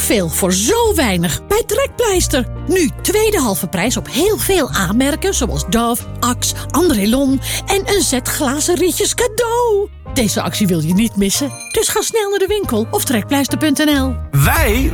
Zoveel voor zo weinig bij Trekpleister. Nu tweede halve prijs op heel veel aanmerken zoals Dove, Axe, Andrelon en een set glazen rietjes cadeau. Deze actie wil je niet missen, dus ga snel naar de winkel of trekpleister.nl. Wij